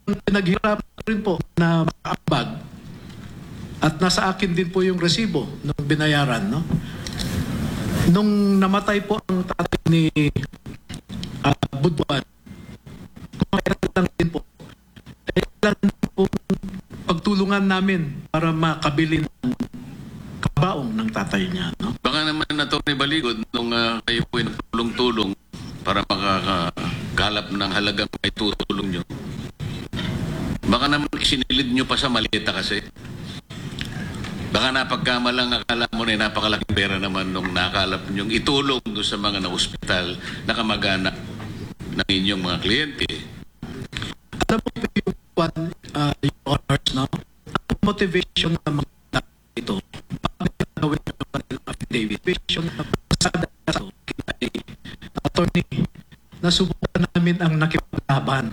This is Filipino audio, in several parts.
pinaghirapan rin po na makaambag. At nasa akin din po yung resibo nung binayaran, no? Nung namatay po ang tatay ni Budwan, kumakailan lang din po. Kailan po pagtulungan namin para makabili ng kabaong ng tatay niya, no? Baka naman na ni Baligod nung kayo po yung tulong-tulong para makakakalap ng halagang may tutulong nyo. Baka naman isinilid nyo pa sa malita kasi. Baka napagkamalang akala mo na napakalaking pera naman nung nakalap nyo itulong doon sa mga na-hospital na kamag-anak ng inyong mga kliyente. Alam mo po yung yung honors, no? Ang motivation ng mga ito, bakit gawin ng kanilang affidavit, motivation na pasada sa kay attorney, nasubukan namin ang nakipaglaban.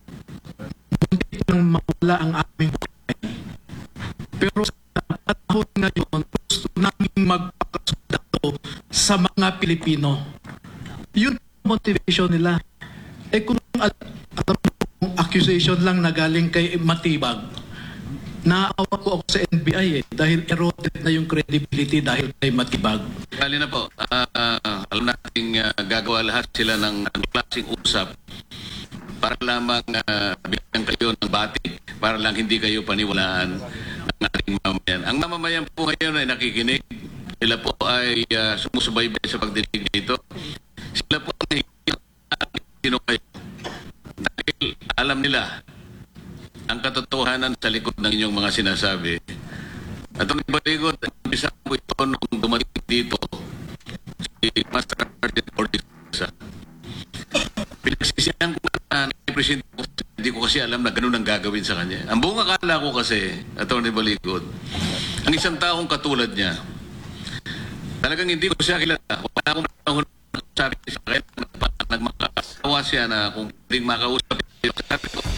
Muntik nang mawala ang aming buhay. Pero sa panahon ngayon, gusto namin magpakasudato sa mga Pilipino. Yun ang motivation nila. Eh kung alam mo, accusation lang na galing kay Matibag, naawa ko ako sa NBI dahil eroded na yung credibility dahil kay Matibag. Kali na po, alam natin gagawa lahat sila ng klaseng usap para lamang bigyan kayo ng batik, para lang hindi kayo paniwalaan ng ating mamamayan. Ang mamamayan po ngayon ay nakikinig. Sila po ay sumusubaybay sa pagdinig dito. Sila po ay sino kayo. Dahil alam nila ang katotohanan sa likod ng inyong mga sinasabi. At ang Baligod, isa po ito nung dumating dito si Master Sergeant Ordisa. Pinagsisihan ko na Presidente ko, hindi ko kasi alam na ganun ang gagawin sa kanya. Ang buong akala ko kasi, Atty. Baligod, ang isang taong katulad niya, talagang hindi ko siya kilala. Wala akong panahon na sabi sa akin, nagmakasawa siya na kung pwedeng makausap siya. Sabi ko,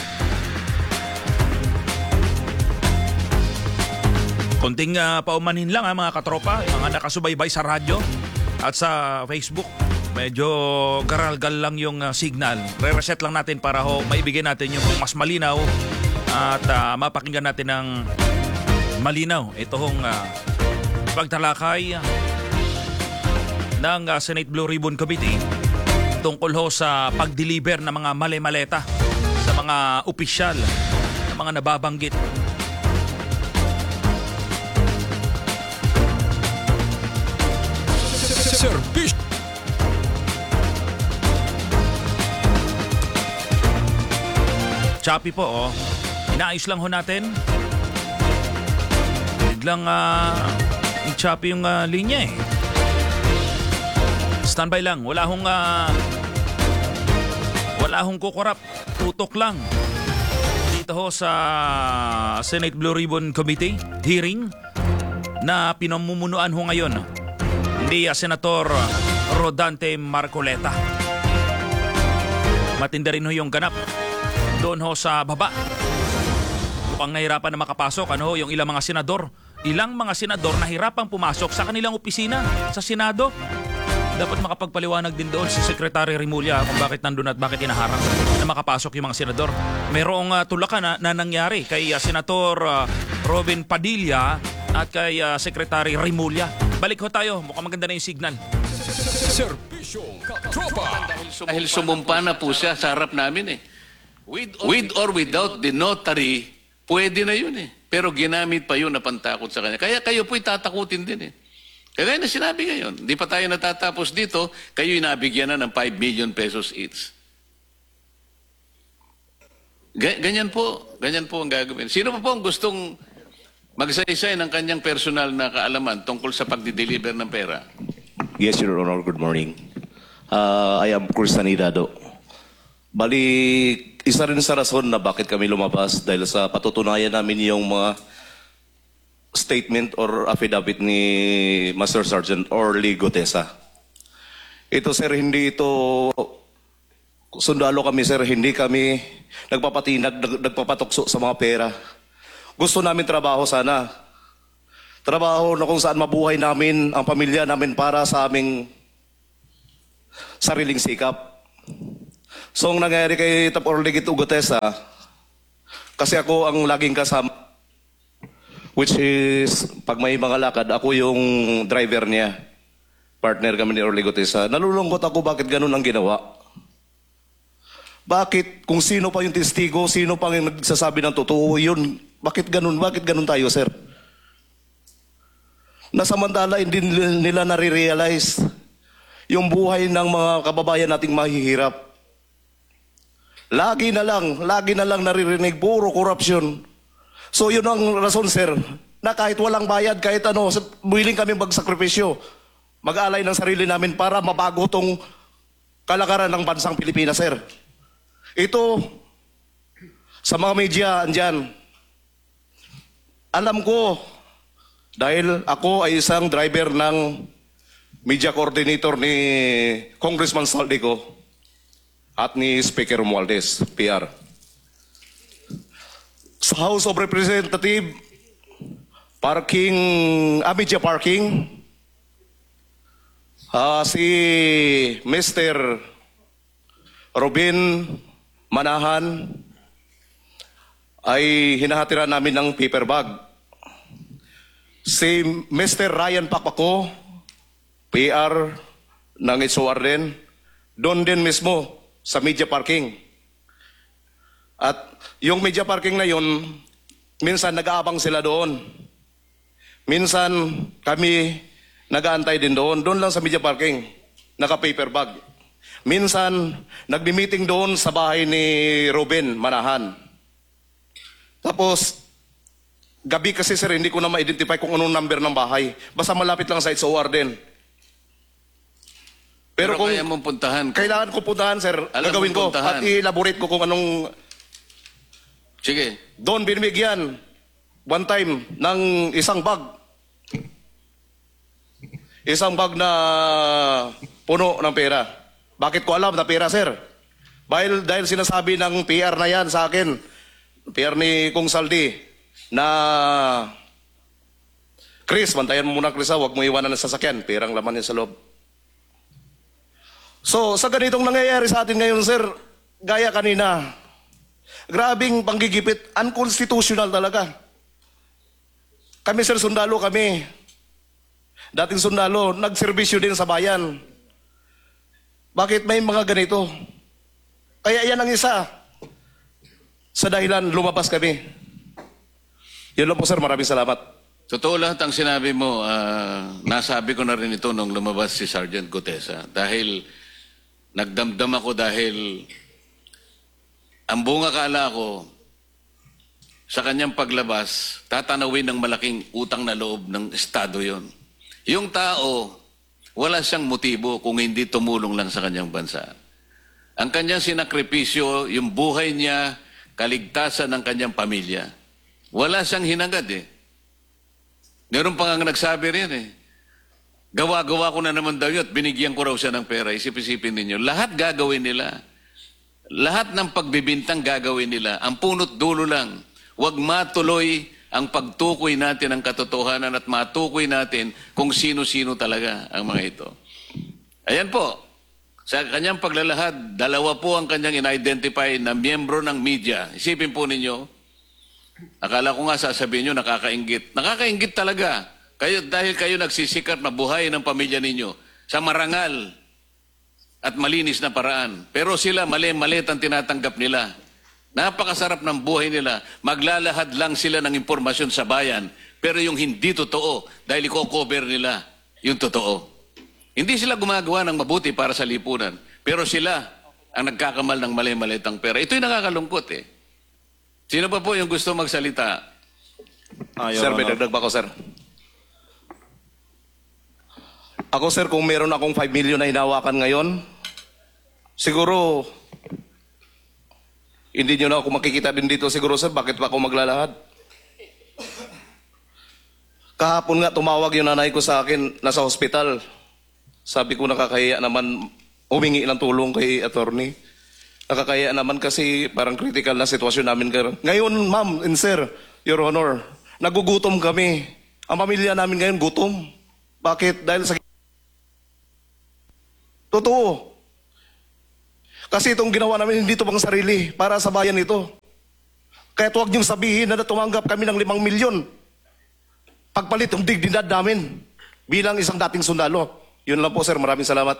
konting paumanhin lang mga katropa, mga nakasubaybay sa radyo at sa Facebook. Medyo garalgal lang yung signal. Re-reset lang natin para maibigay natin yung mas malinaw at mapakinggan natin ng malinaw itong pagtalakay ng Senate Blue Ribbon Committee tungkol sa pag-deliver ng mga mali-maleta sa mga opisyal, sa mga nababanggit. Service. Choppy po, inaayos lang natin. Biglang choppy yung linya eh. Standby lang, wala hong kukurap, tutok lang. Dito sa Senate Blue Ribbon Committee hearing na pinamumunuan ngayon ni Senator Rodante Marcoleta. Matindi rin yung ganap doon sa baba. Mukhang nahirapan na makapasok yung ilang mga senador. Ilang mga senador nahirapang pumasok sa kanilang opisina sa Senado. Dapat makapagpaliwanag din doon si Secretary Remulla kung bakit nandun at bakit inaharang na makapasok yung mga senador. Mayroong tulakan na nangyari kay Senator Robin Padilla at kay Secretary Remulla. Balik tayo, mukhang maganda na yung signal. Serbisyong katropa. dahil sumumpa na po siya sa harap namin eh. With or without the notary, pwede na yun eh. Pero ginamit pa yun na pantakot sa kanya. Kaya kayo po'y tatakutin din eh. Kaya na sinabi ngayon, di pa tayo natatapos dito, kayo'y nabigyan na ng 5 million pesos each. Ganyan po ang gagawin. Sino pa po ang gustong magsaysay ng kanyang personal na kaalaman tungkol sa pagdi-deliver ng pera? Yes, Your Honor. Good morning. I am Kursanidado. Bali, isa rin sa rason na bakit kami lumabas dahil sa patutunayan namin yung mga statement or affidavit ni Master Sergeant Orly Gutesa. Ito, sir, hindi ito sundalo kami, sir. Hindi kami nagpapatukso sa mga pera. Gusto namin trabaho sana. Trabaho na kung saan mabuhay namin, ang pamilya namin para sa aming sariling sikap. So, ang nangyari kay Tap Orly Gutesa, Kasi ako ang laging kasama, which is, pag may mga lakad, ako yung driver niya. Partner kami ni Orly Gutesa. Nalulungkot ako bakit ganun ang ginawa. Bakit, kung sino pa yung testigo, sino pa yung nagsasabi ng totoo, yun, bakit ganun tayo, sir? Nasamantala, hindi nila nare-realize yung buhay ng mga kababayan nating mahihirap. Lagi na lang naririnig, puro korupsyon. So yun ang rason, sir, na kahit walang bayad, kahit ano, willing kami magsakripisyo, mag-alay ng sarili namin para mabago tong kalakaran ng bansang Pilipinas, sir. Ito, sa mga media, andyan, alam ko, dahil ako ay isang driver ng media coordinator ni Congressman Saldico at ni Speaker Romualdez, PR. Sa House of Representatives, media parking, si Mr. Robin Manahan ay hinahatiran namin ng paper bag. Si Mr. Ryan Pakpako, PR ng SOR din, doon din mismo sa media parking. At yung media parking na yun, minsan nag-aabang sila doon. Minsan kami nag-aantay din doon lang sa media parking, naka-paper bag. Minsan, nagbi-meeting doon sa bahay ni Robin Manahan. Tapos, gabi kasi sir, hindi ko na ma-identify kung anong number ng bahay. Basta malapit lang sa SOR din. Pero kaya mong puntahan. Kailangan ko puntahan, sir. Gagawin ko. At i-elaborate ko kung anong... Sige. Doon binibigyan, one time, ng isang bag. Isang bag na puno ng pera. Bakit ko alam na pera, sir? Dahil sinasabi ng PR na yan sa akin, PR ni Kung Saldi, na Chris, bantayan mo muna Chris, huwag mo iwanan ng sasakyan, perang laman yan sa loob. So, sa ganitong nangyayari sa atin ngayon, sir, gaya kanina, grabing panggigipit, unconstitutional talaga. Kami, sir, sundalo kami. Dating sundalo, nagserbisyo din sa bayan. Bakit may mga ganito? Kaya yan ang isa sa dahilan lumabas kami. Yun lang po, sir. Maraming salamat. Totoo lahat ang sinabi mo. Nasabi ko na rin ito nung lumabas si Sergeant Gutesa. Dahil nagdamdam ako dahil ang buong akala ko sa kanyang paglabas, tatanawin ng malaking utang na loob ng Estado yon. Yung tao, wala siyang motibo kung hindi tumulong lang sa kanyang bansa. Ang kanyang sinakripisyo, yung buhay niya, kaligtasan ng kanyang pamilya. Wala siyang hinangad eh. Meron pa nga nagsabi rin eh. Gawa-gawa ko na naman daw yun at binigyan ko raw siya ng pera. Isip-isipin ninyo. Lahat gagawin nila. Lahat ng pagbibintang gagawin nila. Ang punot dulo lang. Huwag matuloy ang pagtukoy natin ng katotohanan at matukoy natin kung sino-sino talaga ang mga ito. Ayan po, sa kanyang paglalahad, dalawa po ang kanyang in-identify na miyembro ng media. Isipin po ninyo, akala ko nga sasabihin nyo, nakakaingit. Nakakaingit talaga. Dahil kayo nagsisikat na buhay ng pamilya ninyo sa marangal at malinis na paraan. Pero sila, mali-malit ang tinatanggap nila. Napakasarap ng buhay nila. Maglalahad lang sila ng impormasyon sa bayan. Pero yung hindi totoo, dahil i-cover nila yung totoo. Hindi sila gumagawa ng mabuti para sa lipunan. Pero sila ang nagkakamal ng mali-malitang pera. Ito'y nakakalungkot eh. Sino pa po yung gusto magsalita? Sir, may dagdag ba ako, sir? Ako, sir, kung meron akong 5 million na hinawakan ngayon, siguro... Hindi nyo na ako makikita din dito siguro, sir. Bakit pa ako maglalahad? Kahapon nga tumawag yung nanay ko sa akin, nasa hospital. Sabi ko nakakahiya naman humingi ng tulong kay attorney. Nakakahiya naman kasi parang critical na sitwasyon namin. Ngayon, ma'am and sir, Your Honor, nagugutom kami. Ang pamilya namin ngayon gutom. Bakit? Dahil sa... Totoo. Kasi itong ginawa namin, hindi ito pang sarili, para sa bayan ito. Kaya huwag niyong sabihin na tumanggap kami ng 5 milyon. Pagpalit yung dignidad namin bilang isang dating sundalo. Yun lang po, sir. Maraming salamat.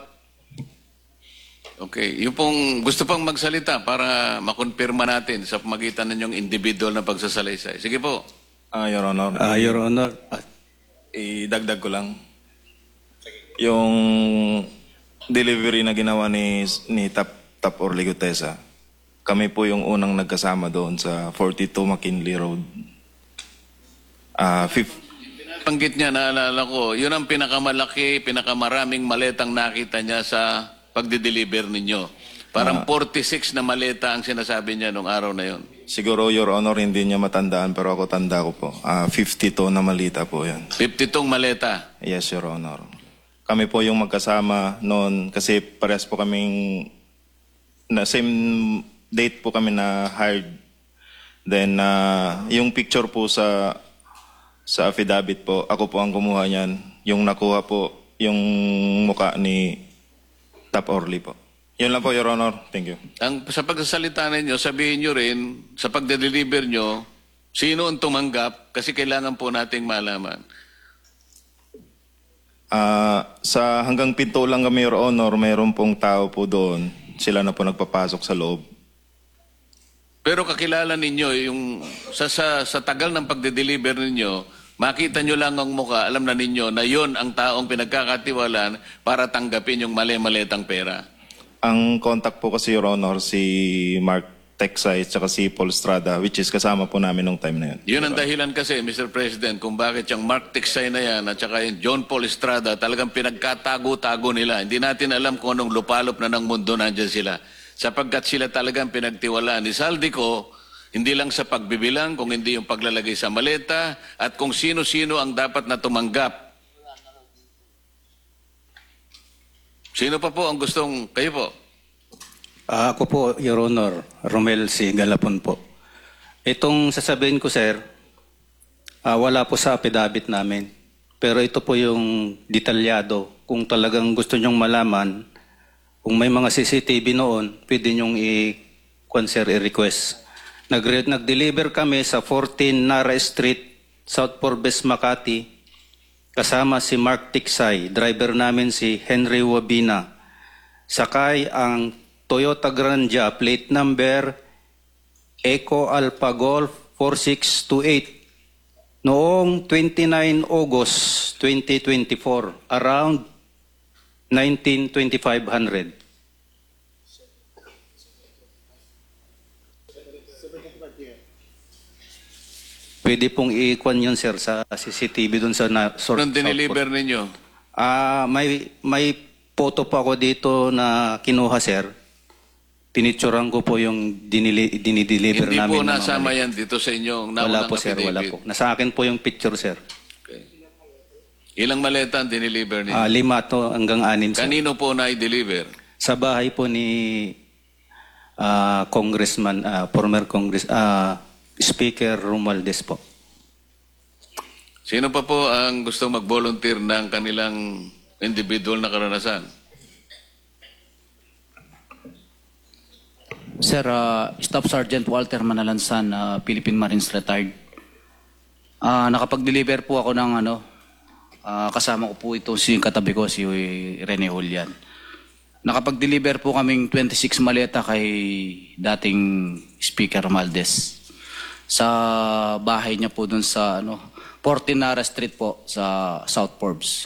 Okay, yung pong gusto pang magsalita para makonfirma natin sa pamagitan ninyong individual na pagsasalaysay. Sige po. Your Honor. Your Honor, Idagdag ko lang. Yung delivery na ginawa ni Tap Orly Gutesa, kami po yung unang nagkasama doon sa 42 McKinley Road. Panggit niya, naalala ko, yun ang pinakamalaki, pinakamaraming maletang nakita niya sa pagde-deliver ninyo. Parang 46 na maleta ang sinasabi niya nung araw na yun. Siguro, Your Honor, hindi niya matandaan, pero ako tanda ko po. 52 na malita po yan. 52 maleta. Yes, Your Honor. Kami po yung magkasama noon kasi parehas po kaming na same date po kami na hired. Then, yung picture po sa affidavit po, ako po ang kumuha niyan. Yung nakuha po, yung muka ni Tap Orly po. Yun lang po, Your Honor. Thank you. Sa pagsasalita ninyo, sabihin nyo rin, sa pagde-deliver nyo, sino ang tumanggap kasi kailangan po nating malaman. Sa hanggang pinto lang kami, Your Honor, mayroon pong tao po doon. Sila na po nagpapasok sa loob. Pero kakilala ninyo, yung sa tagal ng pagde-deliver ninyo, makita nyo lang ang muka, alam na ninyo na yon ang taong pinagkakatiwalaan para tanggapin yung mali-maletang pera. Ang contact po kasi, Your Honor, si Mark Texay at si Paul Estrada, which is kasama po namin nung time na yun. Yun ang dahilan kasi, Mr. President, kung bakit yung Mark Texay na yan at saka yung John Paul Estrada talagang pinagkatago-tago nila. Hindi natin alam kung anong lupalop na ng mundo nandyan sila. Sapagkat sila talagang pinagtiwalaan ni Saldico, hindi lang sa pagbibilang, kung hindi yung paglalagay sa maleta, at kung sino-sino ang dapat na tumanggap. Sino pa po ang gustong, kayo po? ako po, Your Honor, Romel C. Galapon po. Itong sasabihin ko, sir, wala po sa affidavit namin. Pero ito po yung detalyado. Kung talagang gusto nyong malaman, kung may mga CCTV noon, pwede nyong i-request. Nag-deliver kami sa 14 Nara Street, South Forbes, Makati. Kasama si Mark Tiksay, driver namin si Henry Wabina. Sakay ang Toyota Grandia, plate number Eco Alpha Golf 4628. Noong 29 August 2024, around 19:2500. Pwede pong i-kwan yun, sir, sa CCTV dun sa Anong dineliver ninyo? May photo po ako dito na kinuha, sir. Pinicturean ko po yung dinideliver Hindi namin. po nasama yan dito sa inyong Wala naunang po, sir. Wala affidavit. po. Nasa akin po yung picture, sir. Okay. Ilang maleta ang dineliver ninyo? 5 to hanggang 6, sir. Kanino po na i-deliver? Sa bahay po ni Congressman, former Speaker Romualdez po. Sino pa po ang gusto mag-volunteer ng kanilang individual na karanasan? Sir, Staff Sergeant Walter Manalansan, Philippine Marines Retired. Nakapag-deliver po ako ng kasama ko po ito si katabi ko, si Rene Julian. Nakapag-deliver po kaming 26 maleta kay dating Speaker Romualdez sa bahay niya po dun sa 14 Nara Street po sa South Forbes.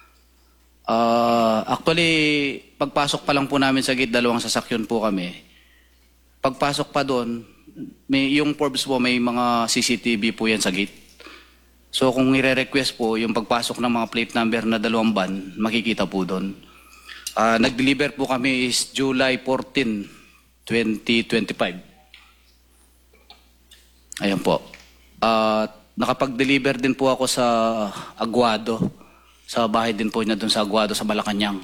Actually, pagpasok pa lang po namin sa gate, 2 sasakyan po kami. Pagpasok pa doon, yung Forbes po may mga CCTV po yan sa gate. So kung i-request po yung pagpasok ng mga plate number na 2 van, makikita po doon. Nag-deliver po kami is July 14, 2025. Ayan po. Nakapag-deliver din po ako sa Aguado. Sa bahay din po niya doon sa Aguado sa Malacanang.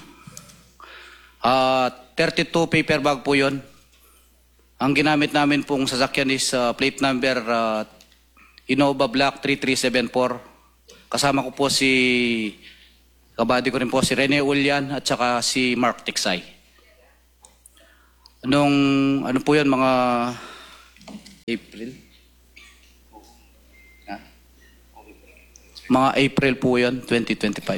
32 paper bag po yun. Ang ginamit namin pong sasakyan is plate number Innova Black 3374. Kasama ko po kabady ko rin po si Rene Julian at saka si Mark Tiksay. Ano po yun, mga April? Mga April po yan, 2025.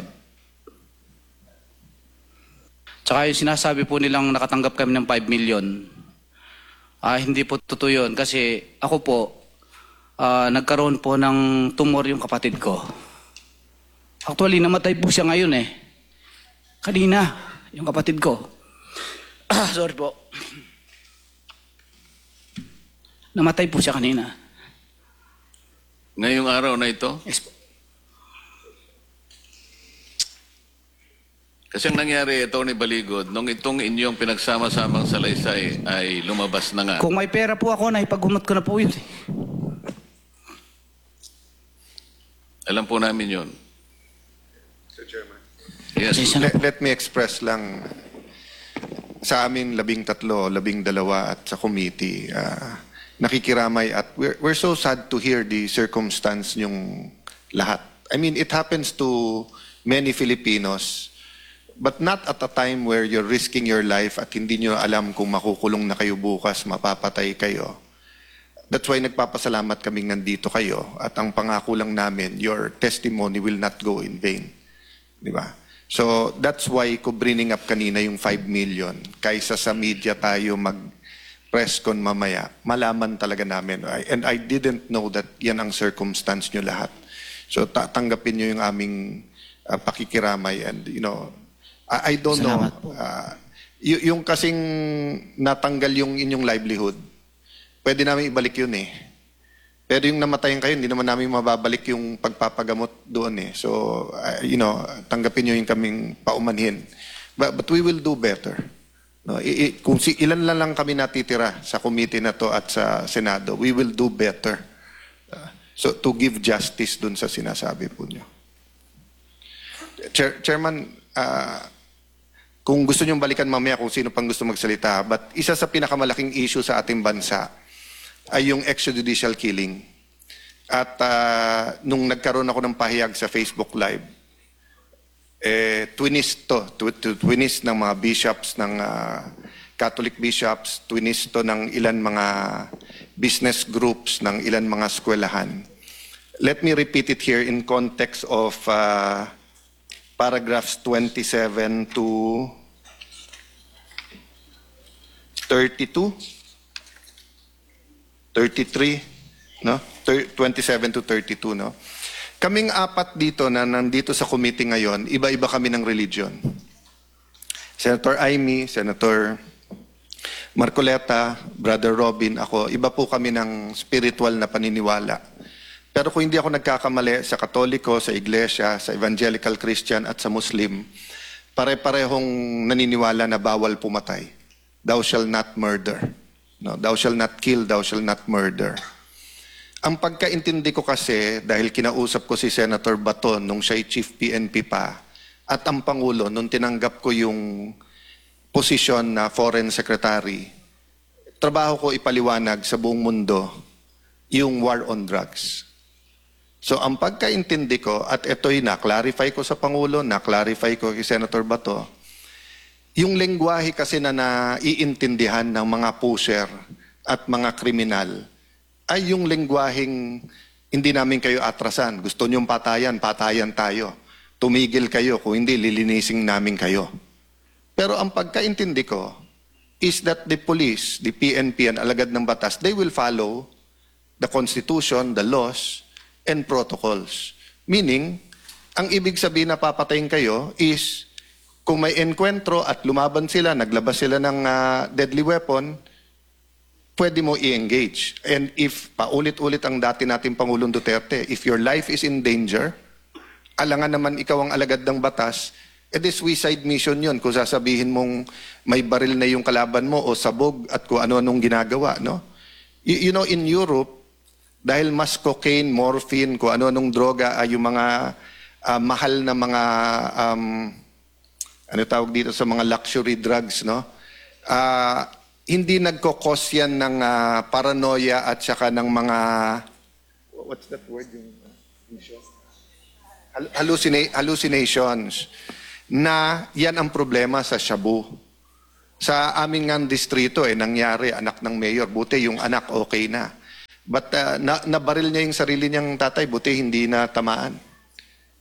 Tsaka yung sinasabi po nilang nakatanggap kami ng 5 million, hindi po totoo yun. Kasi ako po, nagkaroon po ng tumor yung kapatid ko. Actually, namatay po siya ngayon eh. Kanina, yung kapatid ko. Sorry po. Namatay po siya kanina. Ngayong araw na ito, Yes po. kasi ang nangyari, Atty. Baligod, nung itong inyong pinagsama-samang salaysay ay lumabas na nga. Kung may pera po ako, naipagumot ko na po yun. Alam po namin yun. Yes. Let me express lang sa amin 13, 12 at sa committee, nakikiramay at we're so sad to hear the circumstance yung lahat. I mean, it happens to many Filipinos, but not at a time where you're risking your life at hindi nyo alam kung makukulong na kayo bukas, mapapatay kayo. That's why nagpapasalamat kaming nandito kayo at ang pangako lang namin, your testimony will not go in vain. Di ba? So that's why ko bringing up kanina yung 5 million. Kaysa sa media tayo mag-press con mamaya, malaman talaga namin. And I didn't know that yan ang circumstance nyo lahat. So tanggapin nyo yung aming pakikiramay and you know, I don't Salamat know. Yung kasing natanggal yung inyong livelihood, pwede namin ibalik yun eh. Pero yung namatayan kayo, hindi naman namin mababalik yung pagpapagamot doon eh. So, you know, tanggapin nyo yung kaming paumanhin. But we will do better. No, kung ilan lang kami natitira sa committee na to at sa Senado, we will do better. So, to give justice dun sa sinasabi po nyo. Chairman, kung gusto nyo balikan mamaya kung sino pang gusto magsalita, but isa sa pinakamalaking issue sa ating bansa ay yung extrajudicial killing. At nung nagkaroon ako ng pahayag sa Facebook Live, twinist ng mga bishops, ng Catholic bishops, twinist to ng ilan mga business groups, ng ilan mga eskwelahan. Let me repeat it here in context of paragraphs 27 to 32, 33, no? 27 to 32, no? Kaming apat dito na nandito sa committee ngayon, iba-iba kami ng religion. Senator Amy, Senator Marcoleta, Brother Robin, ako, iba po kami ng spiritual na paniniwala. Pero kung hindi ako nagkakamali sa Katoliko, sa Iglesia, sa Evangelical Christian at sa Muslim, pare-parehong naniniwala na bawal pumatay. Thou shall not murder. No, thou shall not kill, thou shall not murder. Ang pagkaintindi ko kasi, dahil kinausap ko si Senator Baton nung siya'y Chief PNP pa, at ang Pangulo nung tinanggap ko yung posisyon na Foreign Secretary, trabaho ko ipaliwanag sa buong mundo yung war on drugs. So ang pagkaintindi ko, at ito'y na-clarify ko sa Pangulo, na-clarify ko kay Senator Bato, yung lengguwahe kasi na naiintindihan ng mga pusher at mga kriminal ay yung lengguwaheng hindi namin kayo atrasan. Gusto nyong patayan, patayan tayo. Tumigil kayo, kung hindi, lilinisin namin kayo. Pero ang pagkaintindi ko is that the police, the PNP, and alagad ng batas, they will follow the Constitution, the laws, and protocols. Meaning, ang ibig sabihin na papatayin kayo is kung may enkwentro at lumaban sila, naglabas sila ng deadly weapon, pwede mo i-engage. And if paulit-ulit ang dati nating Pangulong Duterte, if your life is in danger, alangan naman ikaw ang alagad ng batas, edi suicide mission yun. Kung sasabihin mong may baril na yung kalaban mo o sabog at kung ano-anong ginagawa, no? You know, in Europe, dahil mas cocaine, morphine, kung ano-anong droga ay yung mga mahal na mga ano tawag dito sa mga luxury drugs, no? Hindi nagkokos yan ng paranoia at saka ng mga, what's that word? Hallucinations. Na yan ang problema sa shabu. Sa aming nga distrito, nangyari, anak ng mayor, buti yung anak okay na. But nabaril niya yung sarili niyang tatay, buti hindi na tamaan.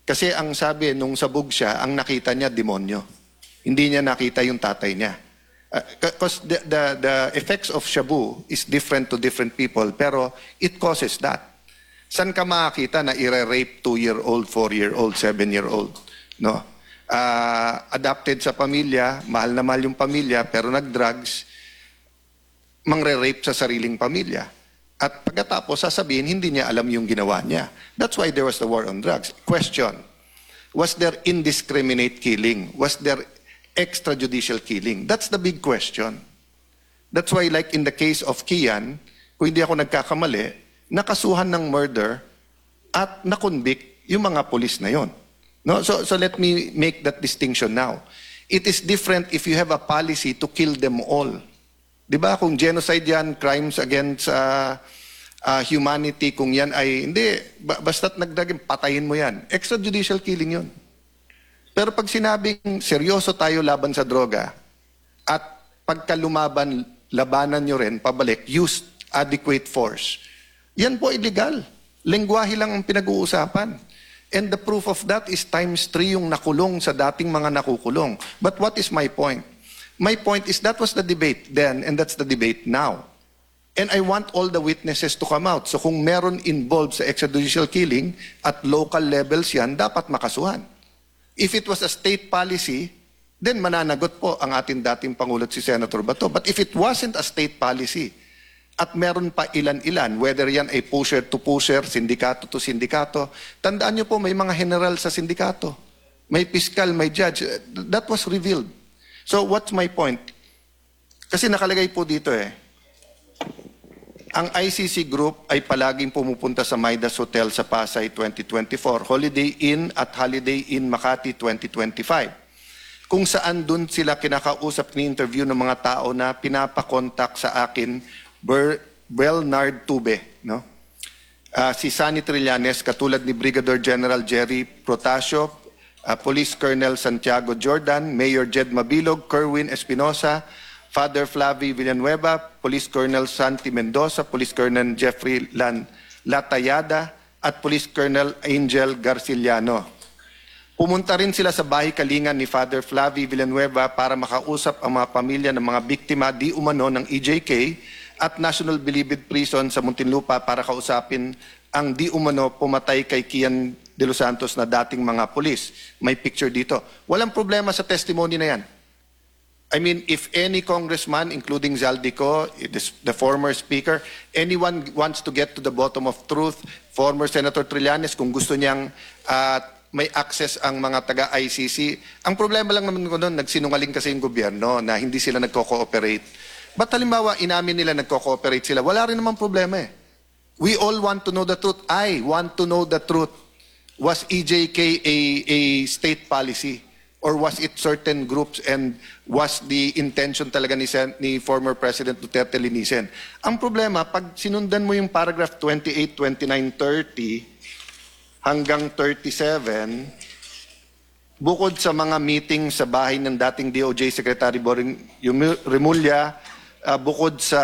Kasi ang sabi, nung sabog siya, ang nakita niya, demonyo. Hindi niya nakita yung tatay niya. Because the effects of shabu is different to different people, pero it causes that. San ka makakita na ire-rape 2-year-old, 4-year-old, 7-year-old? No? Adopted sa pamilya, mahal na mahal yung pamilya, pero nag-drugs, mangre-rape sa sariling pamilya. At pagkatapos, sasabihin, hindi niya alam yung ginawa niya. That's why there was the war on drugs. Question, was there indiscriminate killing? Was there extrajudicial killing? That's the big question. That's why like in the case of Kian, kung hindi ako nagkakamali, nakasuhan ng murder at nakonvict yung mga pulis na yon. No? So let me make that distinction now. It is different if you have a policy to kill them all. Di ba? Kung genocide yan, crimes against humanity, kung yan ay, hindi, basta't nagdaging, patayin mo yan. Extrajudicial killing yon. Pero pag sinabing seryoso tayo laban sa droga at pagka lumaban, labanan nyo rin, pabalik, use adequate force. Yan po illegal. Lengguwahe lang ang pinag-uusapan. And the proof of that is times 3 yung nakulong sa dating mga nakukulong. But what is my point? My point is that was the debate then and that's the debate now. And I want all the witnesses to come out. So kung meron involved sa extrajudicial killing at local levels yan, dapat makasuhan. If it was a state policy, then mananagot po ang ating dating Pangulo si Senator Bato. But if it wasn't a state policy, at meron pa ilan-ilan, whether yan ay pusher to pusher, sindikato to sindikato, tandaan nyo po, may mga general sa sindikato. May piskal, may judge. That was revealed. So what's my point? Kasi nakalagay po dito ang ICC group ay palaging pumupunta sa Midas Hotel sa Pasay 2024, Holiday Inn at Holiday Inn Makati 2025. Kung saan dun sila kinakausap ni interview ng mga tao na pinapakontak sa akin, Bernard Tube, no? Si Sunny Trillanes, katulad ni Brigadier General Jerry Protasio, Police Colonel Santiago Jordan, Mayor Jed Mabilog, Kerwin Espinosa, Father Flavi Villanueva, Police Colonel Santi Mendoza, Police Colonel Jeffrey Latayada, at Police Colonel Angel Garciliano. Pumunta rin sila sa bahay kalingan ni Father Flavi Villanueva para makausap ang mga pamilya ng mga biktima di umano ng EJK at National Bilibid Prison sa Muntinlupa para kausapin ang di umano pumatay kay Kian De Los Santos na dating mga pulis. May picture dito. Walang problema sa testimony na yan. I mean, if any congressman, including Zaldico, the former speaker, anyone wants to get to the bottom of truth, former Senator Trillanes, kung gusto niyang may access ang mga taga-ICC, ang problema lang naman ko doon, nagsinungaling kasi yung gobyerno na hindi sila nagko-cooperate. But halimbawa, inamin nila nagko-cooperate sila, wala rin naman problema eh. We all want to know the truth. I want to know the truth. Was EJK a state policy? Or was it certain groups and was the intention talaga ni former President Duterte linisin? Ang problema, pag sinundan mo yung paragraph 28, 29, 30 hanggang 37, bukod sa mga meeting sa bahay ng dating DOJ Secretary Boring Remulla, bukod sa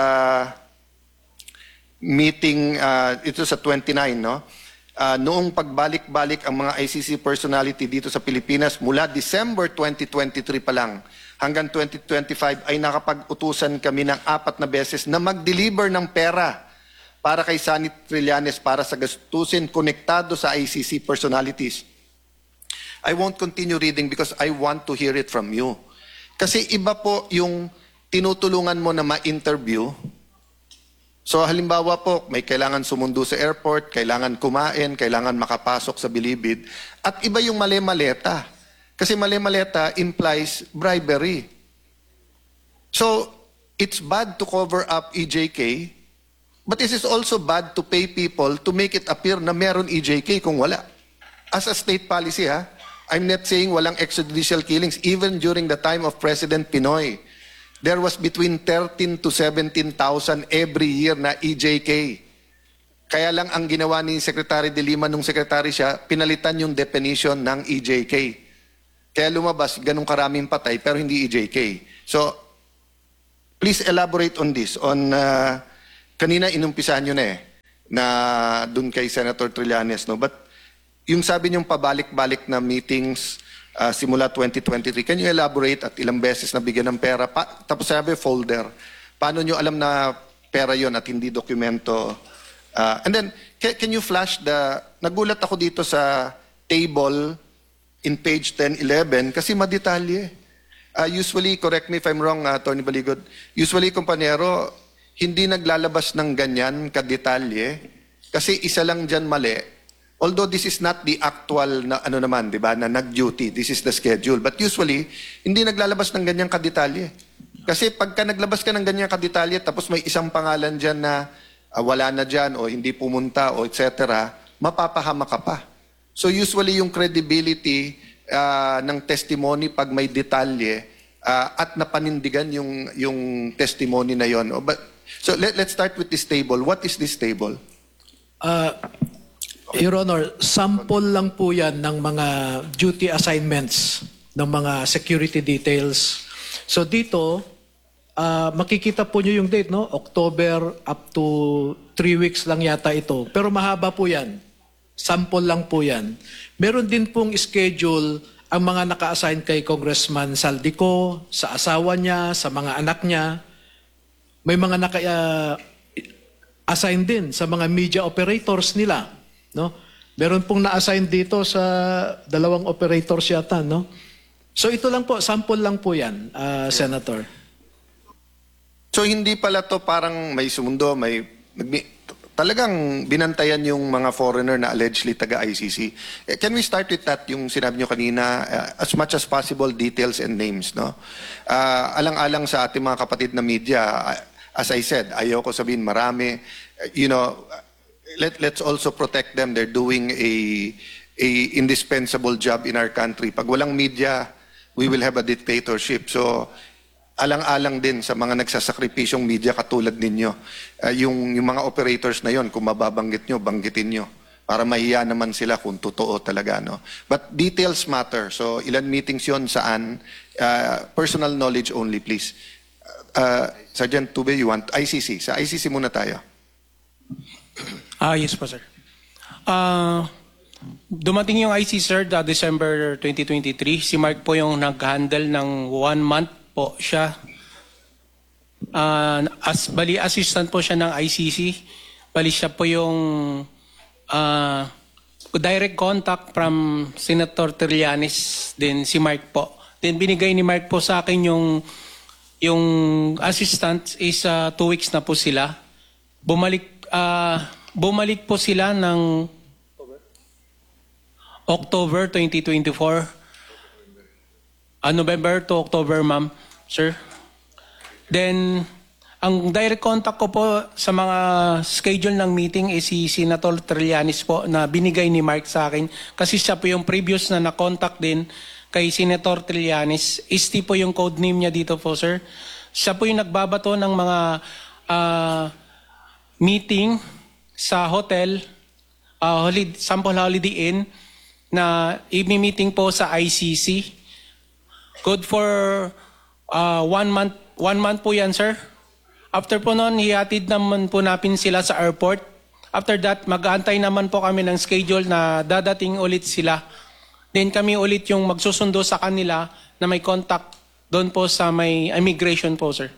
meeting, ito sa 29, no? Noong pagbalik-balik ang mga ICC personality dito sa Pilipinas mula December 2023 pa lang hanggang 2025 ay nakapag-utusan kami ng 4 na beses na mag-deliver ng pera para kay Sunny Trillanes para sa gastusin konektado sa ICC personalities. I won't continue reading because I want to hear it from you. Kasi iba po yung tinutulungan mo na ma-interview. So halimbawa po, may kailangan sumundo sa airport, kailangan kumain, kailangan makapasok sa Bilibid, at iba yung mali-maleta. Kasi mali-maleta implies bribery. So, it's bad to cover up EJK, but it is also bad to pay people to make it appear na meron EJK kung wala. As a state policy, I'm not saying walang extrajudicial killings, even during the time of President Pinoy. There was between 13 to 17,000 every year na EJK. Kaya lang ang ginawa ni Secretary De Lima nung secretary siya, pinalitan yung definition ng EJK. Kaya lumabas ganung karaming patay pero hindi EJK. So, please elaborate on this. Kanina inumpisahan nyo na na dun kay Senator Trillanes. No? But yung sabi niyong pabalik-balik na meetings simula 2023, can you elaborate at ilang beses na bigyan ng pera? Tapos sabi, folder. Paano niyo alam na pera yon at hindi dokumento? And then, can you flash nagulat ako dito sa table in page 10-11 kasi madetalye. Usually, correct me if I'm wrong, Tony Baligod, usually, kumpanyero, hindi naglalabas ng ganyan kadetalye kasi isa lang dyan mali. Although this is not the actual na ano naman, di ba, na nag-duty, this is the schedule. But usually, hindi naglalabas ng ganyang kadetalye. Kasi pagka naglabas ka ng ganyang kadetalye tapos may isang pangalan dyan na wala na dyan o hindi pumunta o etc., mapapahama ka pa. So usually yung credibility ng testimony pag may detalye at napanindigan yung testimony na yon. So let's start with this table. What is this table? Your Honor, sample lang po yan ng mga duty assignments ng mga security details. So dito, makikita po nyo yung date, no? October up to 3 weeks lang yata ito. Pero mahaba po yan. Sample lang po yan. Meron din pong schedule ang mga naka-assign kay Congressman Saldico, sa asawa niya, sa mga anak niya. May mga naka-assign din sa mga media operators nila. No? Meron pong na-assign dito sa 2 operators yata. No? So ito lang po, sample lang po yan, Senator. So hindi pala to parang may sumundo, talagang binantayan yung mga foreigner na allegedly taga-ICC. Can we start with that, yung sinabi nyo kanina, as much as possible, details and names, no? Alang-alang sa ating mga kapatid na media, as I said, ayoko sabihin marami, let's also protect them. They're doing a indispensable job in our country. Pag walang media, we will have a dictatorship. So, alang-alang din sa mga nagsasakripisyong media katulad ninyo. Yung mga operators na yon, kung mababanggit nyo, banggitin nyo. Para mahiya naman sila kung totoo talaga. No? But details matter. So ilan meetings yon, saan? Personal knowledge only, please. Sergeant Tube, you want ICC? Sa ICC muna tayo. Yes po, sir. Dumating yung ICC, sir, December 2023. Si Mark po yung nag-handle ng 1 month po siya. Bali assistant po siya ng ICC. Bali siya po yung direct contact from Senator Trillanes, din si Mark po. Then binigay ni Mark po sa akin yung assistant is 2 weeks na po sila. Bumalik po sila ng October 2024. November to October, ma'am, sir. Then, ang direct contact ko po sa mga schedule ng meeting is si Senator Trillanes po na binigay ni Mark sa akin. Kasi siya po yung previous na na-contact din kay Senator Trillanes. Isti po yung code name niya dito po, sir. Siya po yung nagbabato ng mga meeting sa hotel, Sample Holiday Inn, na i-meeting po sa ICC. Good for 1 month. 1 month po yan, sir. After po noon, hihatid naman po natin sila sa airport. After that, mag-aantay naman po kami ng schedule na dadating ulit sila. Then kami ulit yung magsusundo sa kanila na may contact doon po sa may immigration po, sir.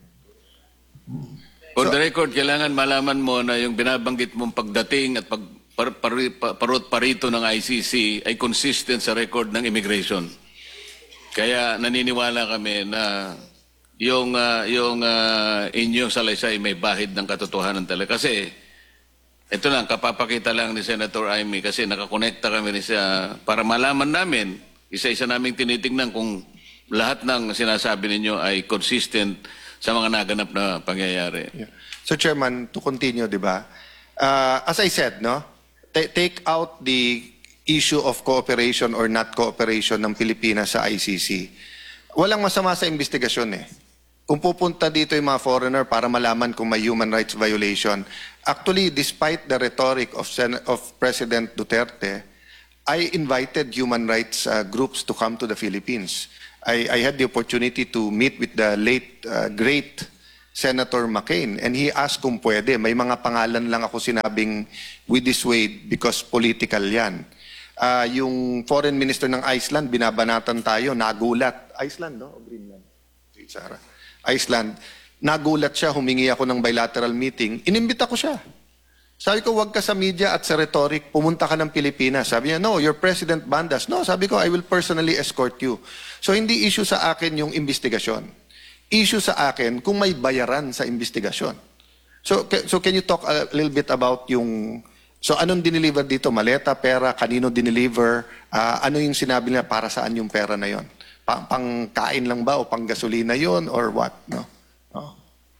For the record, kailangan malaman mo na yung binabanggit mong pagdating at parot parito ng ICC ay consistent sa record ng immigration. Kaya naniniwala kami na yung inyong salaysay may bahid ng katotohanan talaga. Kasi ito lang, kapapakita lang ni Senator Amy kasi nakakonekta kami siya para malaman namin, isa-isa naming tinitingnan kung lahat ng sinasabi ninyo ay consistent sa mga naganap na pangyayari. Yeah. So Chairman, to continue, di ba? As I said, no, take out the issue of cooperation or not cooperation ng Pilipinas sa ICC. Walang masama sa investigasyon eh. Kung pupunta dito yung mga foreigner para malaman kung may human rights violation, actually, despite the rhetoric of President Duterte, I invited human rights groups to come to the Philippines. I had the opportunity to meet with the late, great Senator McCain, and he asked kung pwede. May mga pangalan lang ako sinabing we dissuade because political yan. yung foreign minister ng Iceland, binabanatan tayo, nagulat. Iceland, no? O Greenland? Sarah. Iceland. Nagulat siya, humingi ako ng bilateral meeting. Inimbita ko siya. Sabi ko, wag ka sa media at sa rhetoric, pumunta ka ng Pilipinas. Sabi niya, no, your president banned us. No, sabi ko, I will personally escort you. So hindi issue sa akin yung investigasyon. Issue sa akin kung may bayaran sa investigasyon. So can you talk a little bit about yung... So anong dineliver dito? Maleta, pera, kanino dineliver? Ano yung sinabi niya para saan yung pera na yon? Pangkain lang ba o pang gasolina yon or what? No? Oh.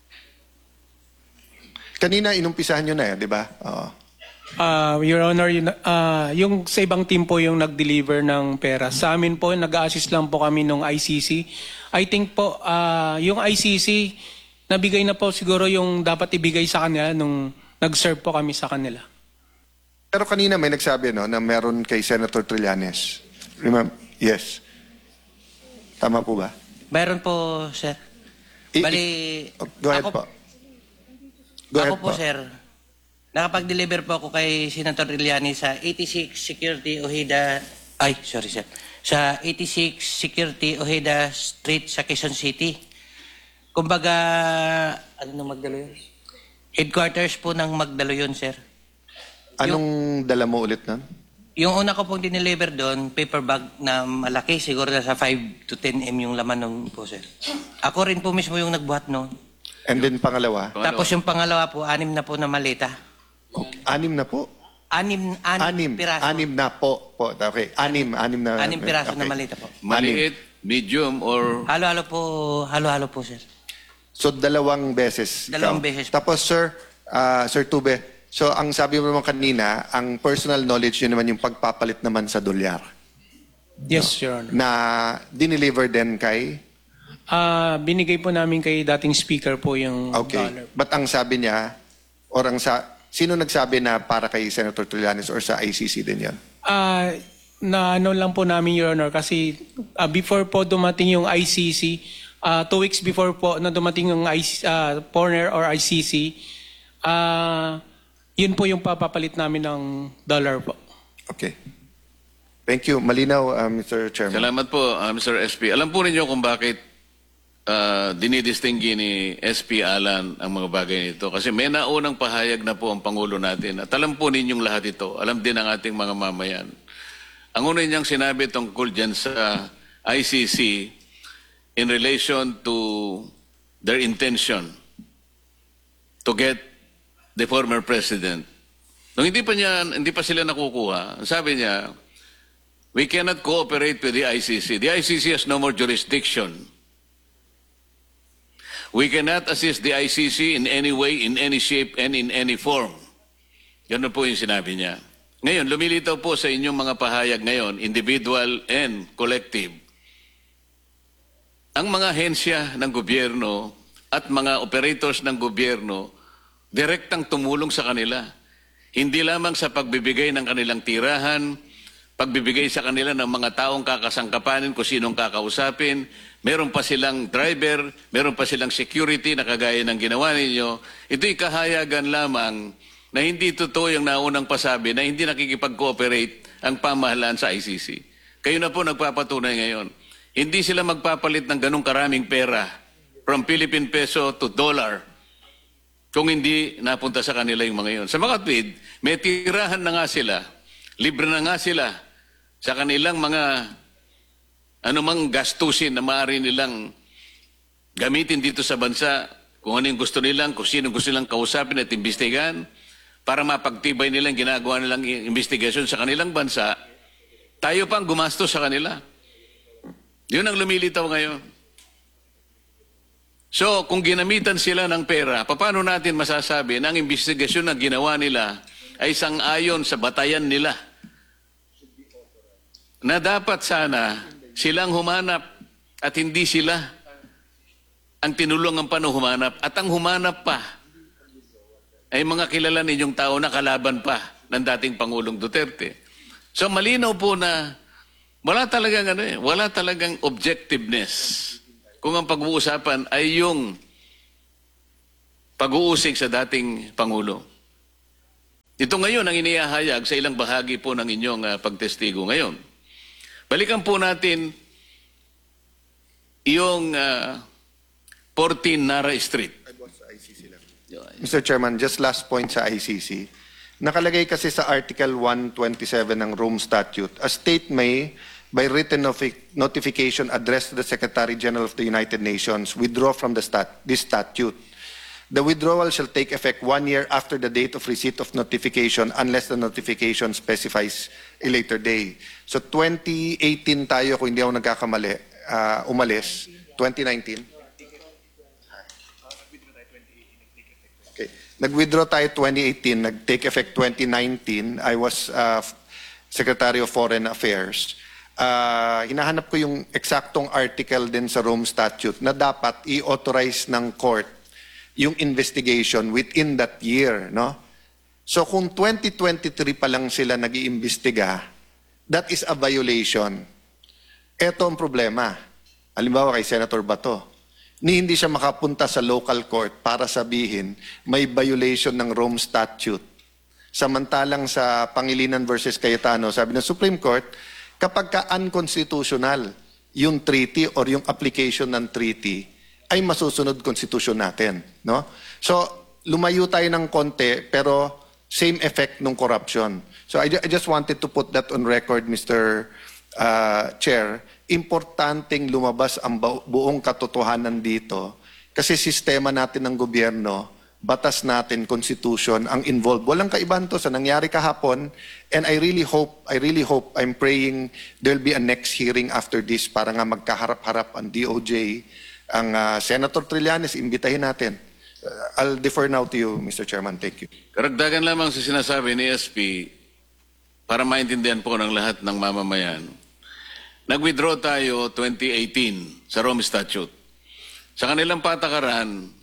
Kanina inumpisahan nyo na di ba? Your Honor, yung sa ibang team po yung nag-deliver ng pera. Sa amin po, nag-assist lang po kami nung ICC. I think po, yung ICC, nabigay na po siguro yung dapat ibigay sa kanila nung nag-serve po kami sa kanila. Pero kanina may nagsabi no, na meron kay Senator Trillanes. Remember? Yes. Tama po ba? Meron po, sir. Bali, go ahead po. Go ahead ako po, sir. Nakapag-deliver po ako kay Senator Trillanes sa 86 Security Ojeda... Ay, sorry, sir. Sa 86 Security Ojeda Street sa Quezon City. Kumbaga, ano nung Magdalo yun? Headquarters po ng Magdalo yun, sir. Anong dala mo ulit nun? Yung una ko pong dineliver doon, paper bag na malaki, siguro nasa 5 to 10 m yung laman nun po, sir. Ako rin po mismo yung nagbuhat noon. And then pangalawa? Tapos yung pangalawa po, 6 na po na maleta. 6 na po? 6 piraso. 6 na po. Okay. 6 na. 6 piraso okay. na maleta po. Maliit, medium, or... Halo-halo po, sir. So, 2 beses. 2 beses. Tapos, Sir Tube, so ang sabi mo naman kanina, ang personal knowledge yun naman yung pagpapalit naman sa dolyar. Yes, Your Honor. Na dineliver din kay? Binigay po namin kay dating speaker po yung dollar. But ang sabi niya, or sino nagsabi na para kay Senator Trillanes or sa ICC din yan? Na ano lang po namin, Your Honor, kasi before po dumating yung ICC, 2 weeks before po na dumating yung foreigner or ICC, yun po yung papapalit namin ng dollar po. Okay. Thank you. Malinaw, Mr. Chairman. Salamat po, Mr. SP. Alam po ninyo kung bakit dinidistinggi ni SP Alan ang mga bagay nito. Kasi may naunang pahayag na po ang Pangulo natin. At alam po ninyong lahat ito. Alam din ng ating mga mamayan. Ang una niyang sinabi tungkol dyan sa ICC in relation to their intention to get the former president. Nung hindi pa sila nakukuha, sabi niya, we cannot cooperate with the ICC. The ICC has no more jurisdiction. We cannot assist the ICC in any way, in any shape, and in any form. Ganun po yung sinabi niya. Ngayon, lumilitaw po sa inyong mga pahayag ngayon, individual and collective. Ang mga ahensya ng gobyerno at mga operators ng gobyerno, direktang tumulong sa kanila. Hindi lamang sa pagbibigay ng kanilang tirahan, pagbibigay sa kanila ng mga taong kakasangkapanin kung sinong kakausapin, meron pa silang driver, meron pa silang security na kagaya ng ginawa ninyo. Ito'y kahayagan lamang na hindi totoo yung naunang pasabi na hindi nakikipag-cooperate ang pamahalaan sa ICC. Kayo na po nagpapatunay ngayon. Hindi sila magpapalit ng ganong karaming pera from Philippine peso to dollar kung hindi napunta sa kanila yung mga yun. Sa mga tweet, may tirahan na nga sila, libre na nga sila sa kanilang mga anumang gastusin na maaari nilang gamitin dito sa bansa, kung ano yung gusto nilang, kung sino gusto nilang kausapin at imbestigahan, para mapagtibay nilang ginagawa nilang investigasyon sa kanilang bansa, tayo pang gumastos sa kanila. Yun ang lumilitaw ngayon. So, kung ginamitan sila ng pera, paano natin masasabi na ang investigasyon na ginawa nila ay sang-ayon sa batayan nila? Na dapat sana silang humanap at hindi sila ang tinulungan pa nung humanap. At ang humanap pa ay mga kilala ninyong tao na kalaban pa ng dating Pangulong Duterte. So malinaw po na wala talagang objectiveness kung ang pag-uusapan ay yung pag-uusig sa dating Pangulo. Ito ngayon ang inihahayag sa ilang bahagi po ng inyong pagtestigo ngayon. Balikan po natin yung 14 Nara Street. Mr. Chairman, just last point sa ICC. Nakalagay kasi sa Article 127 ng Rome Statute, a state may, by written notification addressed to the Secretary General of the United Nations, withdraw from this statute. The withdrawal shall take effect 1 year after the date of receipt of notification unless the notification specifies a later day. So 2018 tayo, kung hindi ako nagkakamali, umalis. 2019? Okay. Nag-withdraw tayo 2018, nag-take effect 2019. I was Secretary of Foreign Affairs. Hinahanap ko yung eksaktong article din sa Rome Statute na dapat i-authorize ng court yung investigation within that year, no? So kung 2023 pa lang sila nag-iimbestiga, that is a violation. Ito ang problema. Halimbawa kay Senator Bato, hindi siya makapunta sa local court para sabihin may violation ng Rome Statute. Samantalang sa Pangilinan versus Cayetano, sabi ng Supreme Court, kapag ka unconstitutional yung treaty or yung application ng treaty, ay masusunod konstitusyon natin, no? So, lumayo tayo ng konti, pero same effect ng corruption. So, I just wanted to put that on record, Mr. Chair. Importanteng lumabas ang buong katotohanan dito kasi sistema natin ng gobyerno, batas natin, constitution, ang involved. Walang kaibahan to sa nangyari kahapon, and I really hope, I'm praying there'll be a next hearing after this para nga magkaharap-harap ang DOJ, ang Senator Trillanes, imbitahin natin. I'll defer now to you, Mr. Chairman. Thank you. Karagdagan lamang sa sinasabi ni SP para maintindihan po ng lahat ng mamamayan. Nag-withdraw tayo 2018 sa Rome Statute. Sa kanilang patakaran,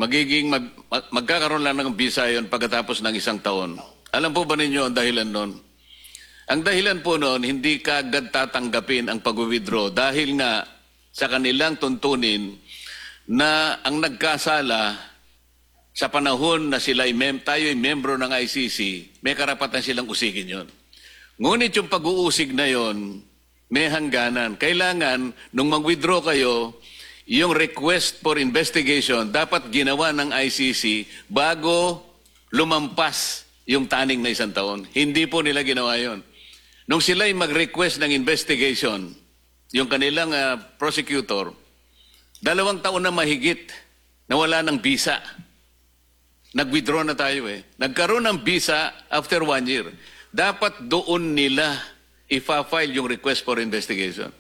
magkakaroon lang ng visa yun pagkatapos ng 1 taon. Alam po ba ninyo ang dahilan nun? Ang dahilan po nun, hindi kaagad tatanggapin ang pag-withdraw dahil nga sa kanilang tuntunin na ang nagkasala sa panahon na tayo ay membro ng ICC, may karapatan silang usigin yon. Ngunit yung pag-uusig na yon, may hangganan. Kailangan, nung mag-withdraw kayo, yung request for investigation dapat ginawa ng ICC bago lumampas yung taning na 1 taon. Hindi po nila ginawa yon. Nung sila'y mag-request ng investigation, yung kanilang prosecutor, 2 taon na mahigit na wala ng visa. Nag-withdraw na tayo eh. Nagkaroon ng visa after 1 year. Dapat doon nila ifa-file yung request for investigation.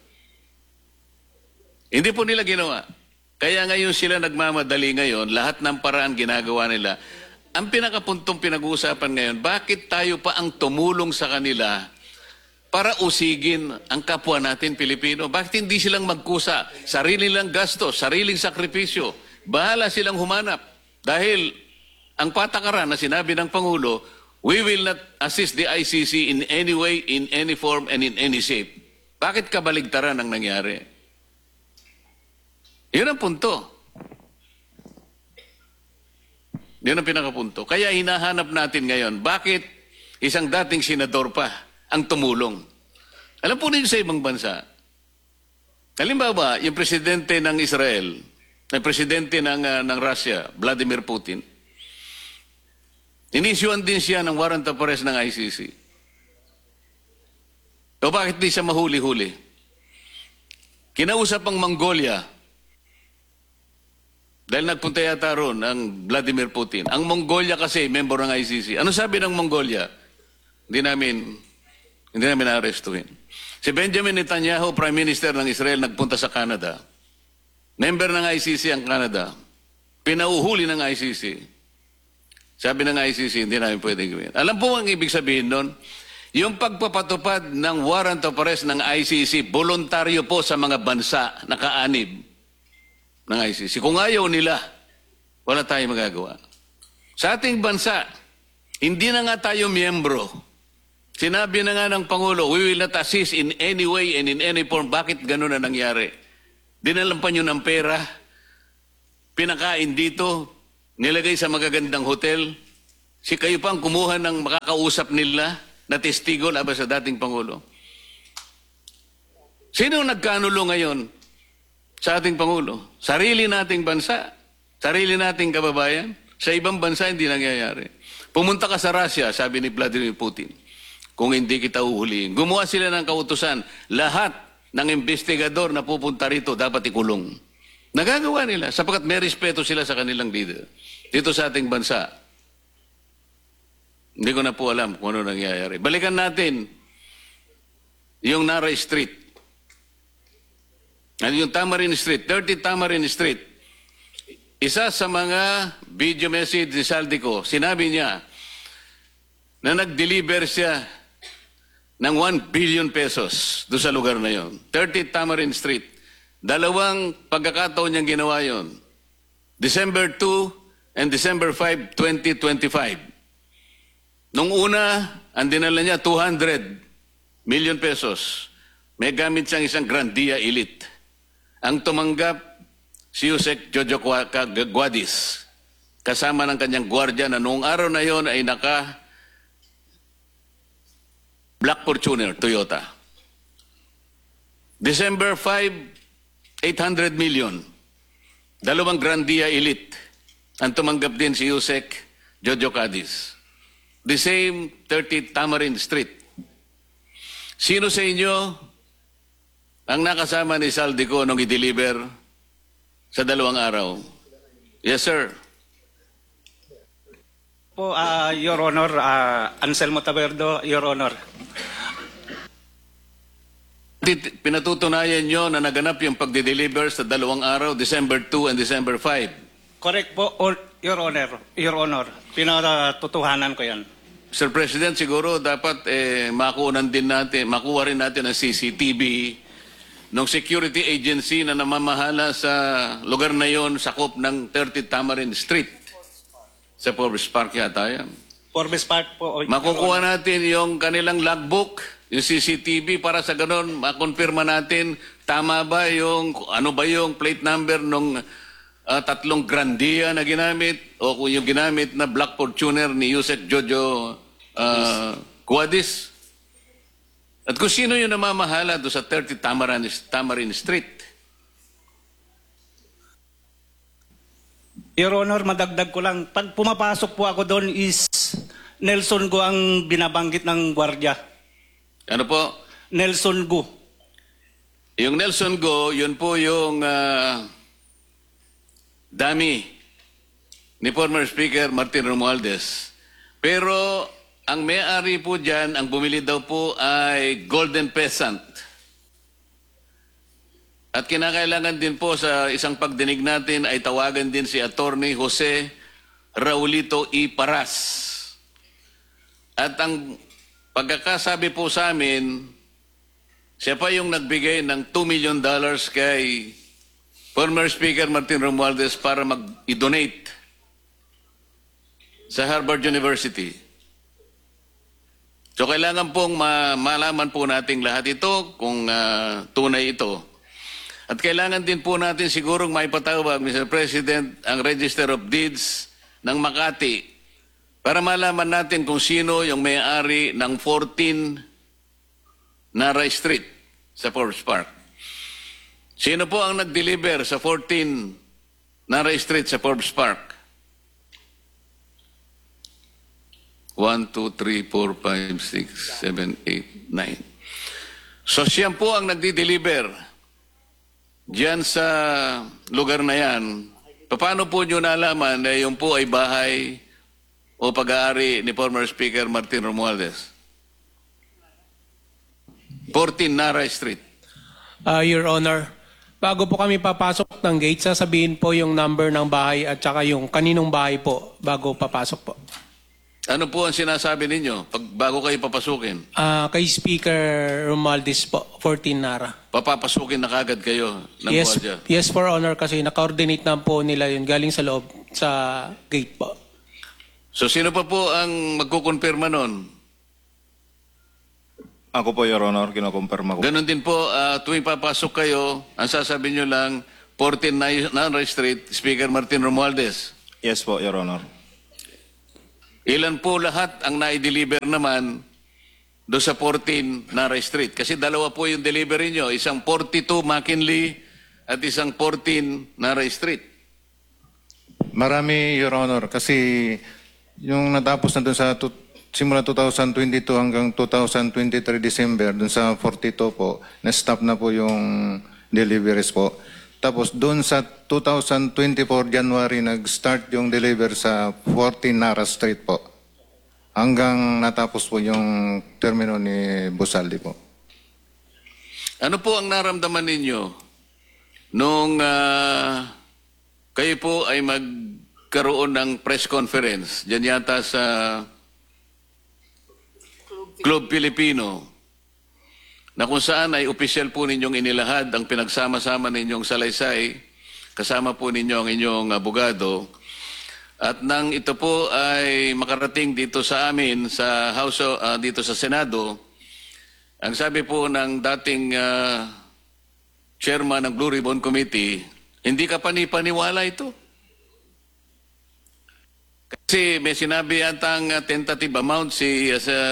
Hindi po nila ginawa. Kaya ngayon sila nagmamadali ngayon, lahat ng paraan ginagawa nila. Ang pinakapuntong pinag-uusapan ngayon, bakit tayo pa ang tumulong sa kanila para usigin ang kapwa natin Pilipino? Bakit hindi silang magkusa? Sarili lang gasto, sariling sakripisyo. Bahala silang humanap. Dahil ang patakaran na sinabi ng Pangulo, we will not assist the ICC in any way, in any form, and in any shape. Bakit kabaligtaran ang nangyari? Yun ang punto. Yun ang pinakapunto. Kaya hinahanap natin ngayon, bakit isang dating senador pa ang tumulong? Alam po ninyo sa ibang bansa, halimbawa, yung presidente ng Israel, yung presidente ng Russia, Vladimir Putin, inisyuan din siya ng warrant of arrest ng ICC. O bakit di siya mahuli-huli? Kinausap ang Mongolia, dahil nagpunta yata roon ang Vladimir Putin. Ang Mongolia kasi, member ng ICC. Ano sabi ng Mongolia? Hindi namin na-arrestuhin. Si Benjamin Netanyahu, Prime Minister ng Israel, nagpunta sa Canada. Member ng ICC ang Canada. Pinauhuli ng ICC. Sabi ng ICC, hindi namin pwedeng gawin. Alam po ang ibig sabihin nun? Yung pagpapatupad ng warrant of arrest ng ICC, voluntaryo po sa mga bansa na kaanib ng ICC. Kung ayaw nila, wala tayong magagawa. Sa ating bansa, hindi na nga tayo miyembro. Sinabi na nga ng Pangulo, we will not assist in any way and in any form. Bakit ganun na nangyari? Dinalampan nyo ng pera, pinakain dito, nilagay sa magagandang hotel, kayo pang kumuha ng makakausap nila na testigo laban sa dating Pangulo. Sino nagkanulo ngayon sa ating Pangulo? Sarili nating bansa, sarili nating kababayan. Sa ibang bansa hindi nangyayari. Pumunta ka sa Russia, sabi ni Vladimir Putin, kung hindi kita uhulihin. Gumawa sila ng kautusan, lahat ng investigador na pupunta rito dapat ikulong. Nagagawa nila sapagkat may respeto sila sa kanilang leader. Dito sa ating bansa, hindi ko na po alam kung ano nangyayari. Balikan natin yung Naray Street. At yung Tamarin Street, 30 Tamarin Street. Isa sa mga video message ni Saldico, sinabi niya na nag-deliver siya ng 1 billion pesos doon sa lugar na yon. 30 Tamarin Street. Dalawang pagkakataon niyang ginawa yon. December 2 and December 5, 2025. Nung una, ang dinala niya 200 million pesos. May gamit siyang isang Grandia Elite. Ang tumanggap si Yusek Jojo Guadis, kasama ng kanyang gwardiya na noong araw na yon ay naka Black Fortuner, Toyota. December 5, 800 million. Dalawang Grandia Elite. Ang tumanggap din si Yusek Jojo Guadis. The same 30 Tamarin Street. Sino sa inyo ang nakasama ni Saldico nung i-deliver sa 2 araw? Yes, sir. Po, Your Honor, Anselmo Taberdo, Your Honor. Pinatutunayan nyo na naganap yung pagdi-deliver sa 2 araw, December 2 and December 5. Correct po, Your Honor. Your Honor, pinatutuhanan ko yan. Sir President, siguro dapat makuha rin natin ang CCTV ng security agency na namamahala sa lugar na yon, sakop ng 30 Tamarin Street sa Forbes Park yata yan. Forbes Park po. Makukuha natin yung kanilang logbook, yung CCTV para sa ganon, makonfirma natin tama ba yung, ano ba yung plate number nung 3 Grandia na ginamit o kung yung ginamit na Black Fortuner ni Yusek Jojo Guadis. At kung sino yung namamahala doon sa 30 Tamarin Street. Your Honor, madagdag ko lang. Pag pumapasok po ako doon is Nelson Go ang binabanggit ng gwardiya. Ano po? Nelson Go. Yung Nelson Go, yun po yung dami ni former Speaker Martin Romualdez. Pero ang may-ari po dyan, ang bumili daw po ay Golden Peasant. At kinakailangan din po sa isang pagdinig natin ay tawagan din si Attorney Jose Raulito E. Paras. At ang pagkakasabi po sa amin, siya pa yung nagbigay ng $2 million kay former Speaker Martin Romualdez para mag-donate sa Harvard University. So kailangan pong malaman po natin lahat ito kung tunay ito. At kailangan din po natin sigurong maipatawag, Mr. President, ang Register of Deeds ng Makati para malaman natin kung sino yung may-ari ng 14 Naray Street sa Forbes Park. Sino po ang nag-deliver sa 14 Naray Street sa Forbes Park? 1, 2, 3, 4, 5, 6, 7, 8, 9. So siya po ang nagdi-deliver diyan sa lugar na yan. Paano po nyo nalaman na yung po ay bahay o pag-aari ni former Speaker Martin Romualdez? 14 Naray Street. Your Honor, bago po kami papasok ng gate, sasabihin po yung number ng bahay at saka yung kaninong bahay po bago papasok po. Ano po ang sinasabi ninyo bago kayo papasukin? Kay Speaker Romualdez po, 14 Nara. Papapasukin na kagad kayo ng gwardiya? Yes, for honor, kasi na-coordinate na po nila yun galing sa loob, sa gate po. So sino pa po ang magkukonfirma nun? Ako po, Your Honor, kinukumpirma ko. Ganon din po, tuwing papasok kayo, ang sasabihin nyo lang, 14 Naray Street, Speaker Martin Romualdez. Yes po, Your Honor. Ilan po lahat ang na-deliver naman do sa 14 Nara Street? Kasi dalawa po yung delivery nyo, isang 42 McKinley at isang 14 Nara Street. Marami, Your Honor, kasi yung natapos na doon sa simula 2022 hanggang 2023 December, doon sa 42 po, na-stop na po yung deliveries po. Tapos doon sa 2024 January, nag-start yung deliver sa 14 Nara Street po. Hanggang natapos po yung termino ni Busaldi po. Ano po ang naramdaman ninyo nung kayo po ay magkaroon ng press conference dyan yata sa Club Filipino na kung saan ay opisyal po ninyong inilahad ang pinagsama-sama ninyong salaysay, kasama po ninyo ang inyong abogado. At nang ito po ay makarating dito sa amin, sa House, dito sa Senado, ang sabi po ng dating chairman ng Blue Ribbon Committee, hindi ka panipaniwala ito. Kasi may sinabi yatang tentative amount si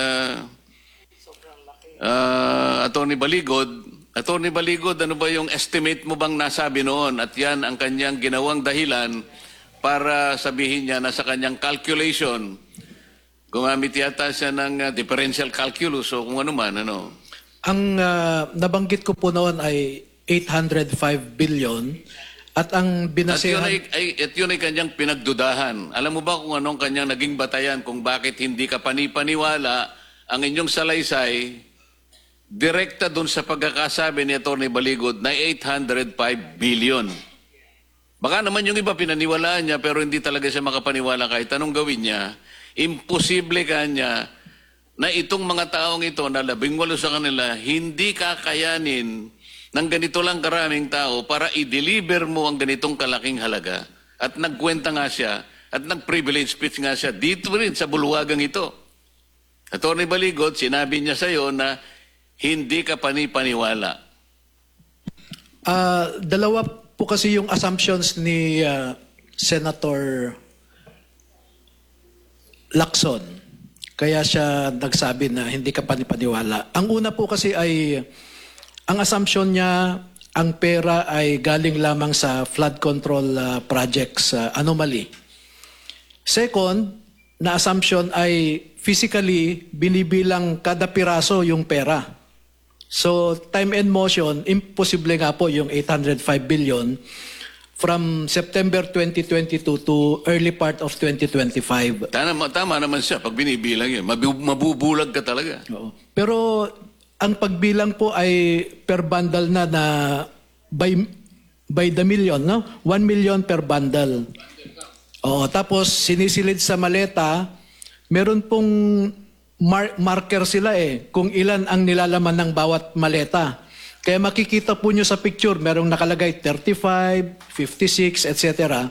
Attorney Baligod. Attorney Baligod, ano ba yung estimate mo bang nasabi noon? At yan ang kanyang ginawang dahilan para sabihin niya na sa kanyang calculation, gumamit yata siya ng differential calculus o kung ano man. Ano? Ang nabanggit ko po noon ay 805 billion at ang binasehan... At yun ay kanyang pinagdudahan. Alam mo ba kung anong kanyang naging batayan kung bakit hindi ka panipaniwala ang inyong salaysay direkta dun sa pagkakasabi ni Atty. Baligod na 805 billion. Baka naman yung iba pinaniwalaan niya pero hindi talaga siya makapaniwala kahit anong gawin niya. Imposible kanya na itong mga taong ito na 18 sa kanila hindi kakayanin ng ganito lang karaming tao para i-deliver mo ang ganitong kalaking halaga. At nagkwenta nga siya at nag-privilege speech nga siya dito rin sa bulwagang ito. Atty. Baligod, sinabi niya sa iyo na hindi ka panipaniwala. Dalawa po kasi yung assumptions ni Senator Lacson. Kaya siya nagsabi na hindi ka panipaniwala. Ang una po kasi ay, ang assumption niya, ang pera ay galing lamang sa flood control projects anomaly. Second, na assumption ay physically binibilang kada piraso yung pera. So, time and motion, imposible nga po yung 805 billion from September 2022 to early part of 2025. Tama naman siya pag binibilang yun. Mabubulag ka talaga. Oo. Pero ang pagbilang po ay per bundle na by the million, no? 1 million per bundle. Oo, tapos sinisilid sa maleta, meron pong marker sila kung ilan ang nilalaman ng bawat maleta. Kaya makikita po nyo sa picture, merong nakalagay 35, 56, etc.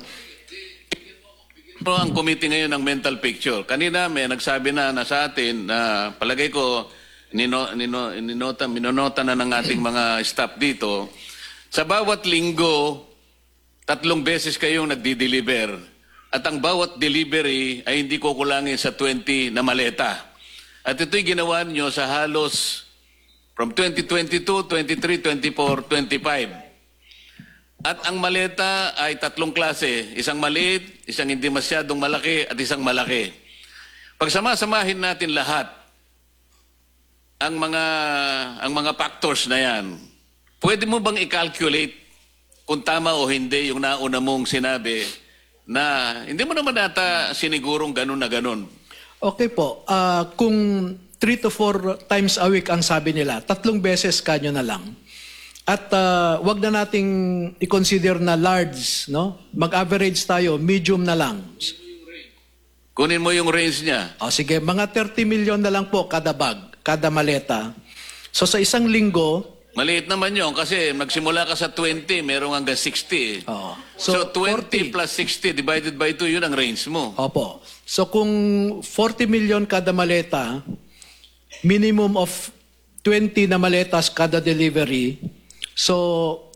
Pero ang committee ngayon ng mental picture. Kanina may nagsabi na sa atin na palagay ko minonota na ng ating mga staff dito. Sa bawat linggo, 3 beses kayong nagdi-deliver. At ang bawat delivery ay hindi kukulangin sa 20 na maleta. At ito'y ginawa niyo sa halos from 2022, 23, 24, 25. At ang maleta ay 3 klase. Isang maliit, isang hindi masyadong malaki, at isang malaki. Pagsama-samahin natin lahat ang mga factors na yan, pwede mo bang i-calculate kung tama o hindi yung nauna mong sinabi na hindi mo naman nata sinigurong ganun na ganun? Okay po. Kung 3 to 4 times a week ang sabi nila, 3 beses kanyo na lang. At wag na nating i-consider na large, no? Mag-average tayo, medium na lang. Kunin mo yung range niya. O sige, mga 30 million na lang po kada bag, kada maleta. So sa isang linggo, maliit naman yun kasi magsimula ka sa 20, merong hanggang 60. Oo. So 20 plus 60 divided by 2, yun ang range mo. Opo. So kung 40 million kada maleta, minimum of 20 na maletas kada delivery, so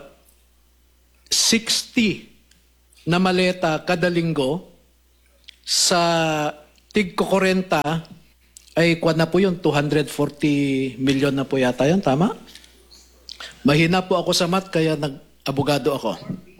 60 na maleta kada linggo, Sa tig ko 40 ay kuwan na po yun, 240 million na po yata yun, tama? Mahina po ako sa math kaya nag-abogado ako.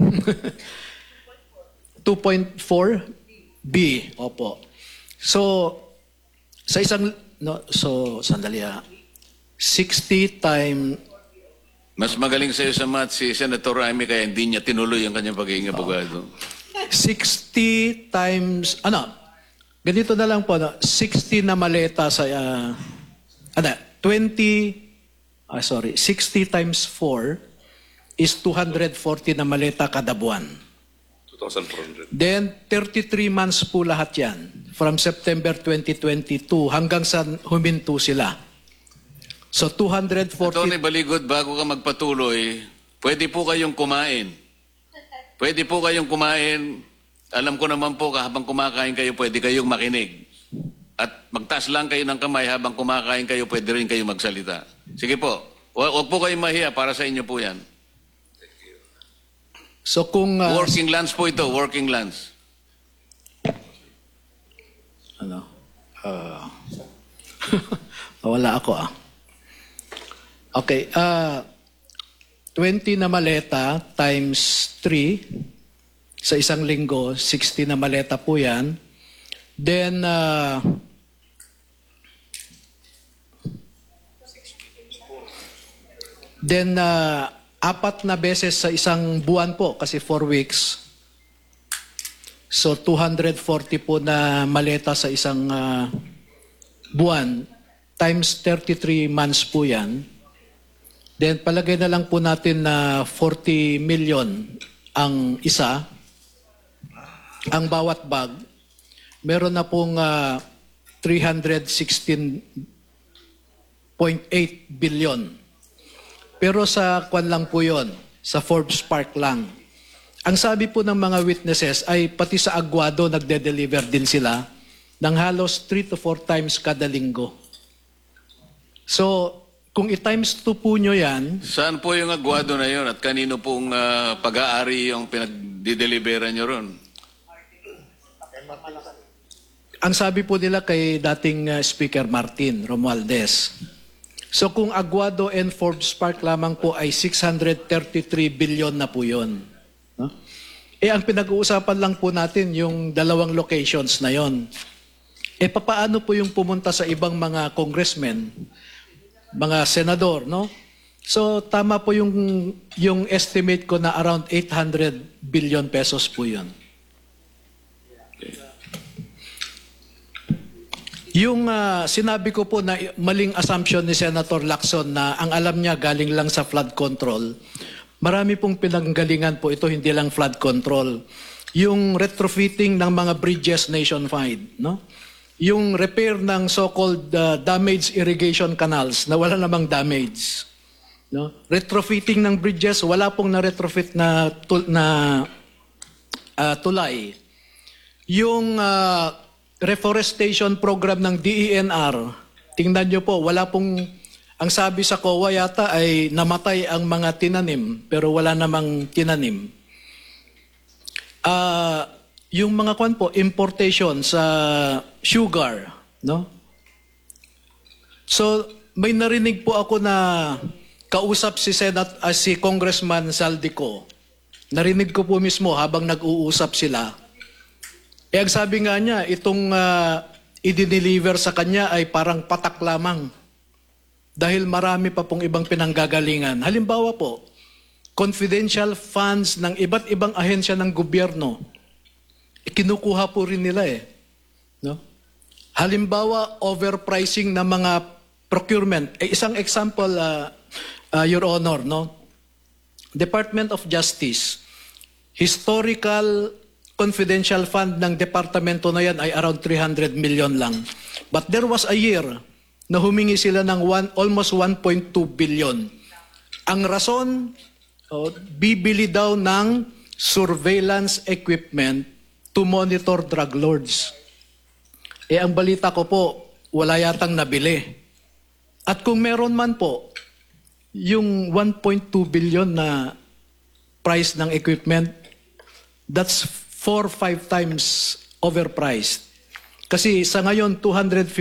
2.4 B, opo. So, sa isang, no, so, sandali ha. 60 times, Mas magaling sa'yo sa math si Senator Amy kaya hindi niya tinuloy ang kanyang pagiging abogado. 60 times, ganito na lang po, 60 na maleta sa, 60 times 4 is 240 na maleta kada buwan. 2,400. Then, 33 months po lahat yan. From September 2022 hanggang sa huminto sila. So, 240... Atty. Baligod, bago ka magpatuloy, pwede po kayong kumain. Pwede po kayong kumain. Alam ko naman po, habang kumakain kayo, pwede kayong makinig. At magtaas lang kayo ng kamay habang kumakain kayo, pwede rin kayo magsalita. Sige po. Huwag po kayong mahiya, para sa inyo po yan. So, kung... Working lunch po ito, working lunch. Wala ako Okay, 20 na maleta times 3 sa isang linggo, 60 na maleta po yan. Then, apat na beses sa isang buwan po kasi 4 weeks. So, 240 po na maleta sa isang buwan times 33 months po yan. Then palagay na lang po natin na 40 million ang isa, ang bawat bag. Meron na pong 316.8 billion. Pero sa kwan lang po yon, sa Forbes Park lang. Ang sabi po ng mga witnesses ay pati sa Aguado nagde-deliver din sila ng halos 3 to 4 times kada linggo. So, kung i-times 2 po nyo yan... Saan po yung Aguado na yon at kanino pong pag-aari yung pinag-deliveran nyo ron? Ang sabi po nila kay dating Speaker Martin Romualdez. So kung Aguado and Forbes Park lamang po ay 633 billion na po yun. No? Ang pinag-uusapan lang po natin yung 2 locations na yon. Papaano po yung pumunta sa ibang mga congressmen, mga senador, no? So tama po yung estimate ko na around 800 billion pesos po 'yun. Yung sinabi ko po na maling assumption ni Senator Lacson na ang alam niya galing lang sa flood control. Marami pong pinanggalingan po ito, hindi lang flood control. Yung retrofitting ng mga bridges nationwide, no? Yung repair ng so-called damaged irrigation canals na wala namang damage. No? Retrofitting ng bridges, wala pong na-retrofit na tulay. Yung reforestation program ng DENR, tingnan nyo po, wala pong, ang sabi sa COA yata ay namatay ang mga tinanim, pero wala namang tinanim. Yung mga kwan po, importation sa sugar, no? So, may narinig po ako na kausap si Congressman Saldico. Narinig ko po mismo habang nag-uusap sila. Ang sabi nga niya, itong i-deliver sa kanya ay parang patak lamang. Dahil marami pa pong ibang pinanggagalingan. Halimbawa po, confidential funds ng iba't ibang ahensya ng gobyerno, kinukuha po rin nila no? Halimbawa, overpricing ng mga procurement. Isang example, Your Honor, no? Department of Justice, historical confidential fund ng departamento na yan ay around 300 million lang. But there was a year na humingi sila ng almost 1.2 billion. Ang rason, bibili daw ng surveillance equipment to monitor drug lords. Ang balita ko po, wala yatang nabili. At kung meron man po, yung 1.2 billion na price ng equipment, that's 4 or 5 times overpriced. Kasi sa ngayon, 250